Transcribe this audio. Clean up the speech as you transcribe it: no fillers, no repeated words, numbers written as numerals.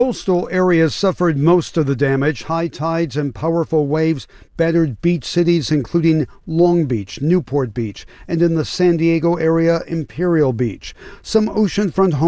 Coastal areas suffered most of the damage. High tides and powerful waves battered beach cities including Long Beach, Newport Beach, and in the San Diego area, Imperial Beach. Some oceanfront homes